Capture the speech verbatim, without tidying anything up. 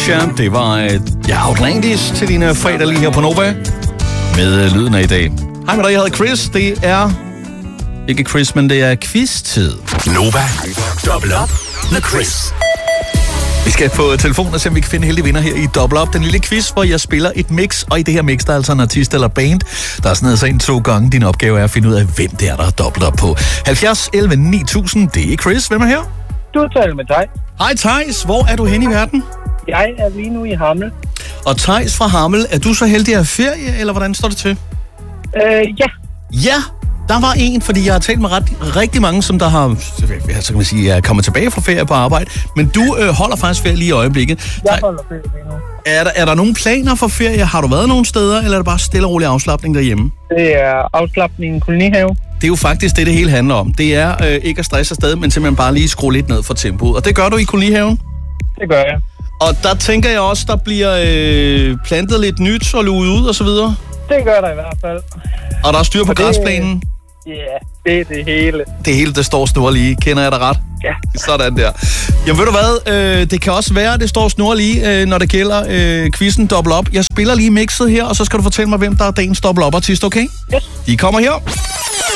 Alicia. Det var uh, ja, Outlandis til din uh, fredag lige her på Nova. Med uh, lyden af i dag. Hej med dig, jeg hedder Chris. Det er ikke Chris, men det er quiz-tid. Nova. Double up med Chris. Vi skal på telefon og se, om vi kan finde heldige vinder her i Double Up. Den lille quiz, hvor jeg spiller et mix, og i det her mix, der er altså en artist eller band, der er sådan noget så en to gange. Din opgave er at finde ud af, hvem det er, der er dobbelt op på. halvfjerds elleve ni tusind, det er Chris. Hvem er her? Du taler med Thijs. Hej Thijs, hvor er du henne i verden? Jeg er lige nu i Hammel. Og Thijs fra Hammel, er du så heldig at have ferie, eller hvordan står det til? Øh, ja. Ja, der var en, fordi jeg har talt med ret, rigtig mange, som der har, så kan man sige, er kommet tilbage fra ferie på arbejde. Men du øh, holder faktisk ferie lige i øjeblikket. Jeg holder ferie lige nu. Er der, er der nogle planer for ferie? Har du været nogen steder, eller er det bare stille og rolig afslapning derhjemme? Det er afslapning i en kolonihave. Det er jo faktisk det, det hele handler om. Det er øh, ikke at stresse afsted, men simpelthen bare lige skrue lidt ned for tempoet. Og det gør du i kolonihaven? Det gør jeg. Og der tænker jeg også, der bliver øh, plantet lidt nyt og luet ud og så videre? Det gør der i hvert fald. Og der er styr på det, græsplænen? Ja, det er det hele. Det hele, det står snorlige. Kender jeg dig ret? Ja. Sådan der. Jamen ved du hvad, øh, det kan også være, at det står snorlige, øh, når det gælder øh, quizzen Double Up. Jeg spiller lige mixet her, og så skal du fortælle mig, hvem der er dagens Double Up-artist, okay? Yes. De kommer her.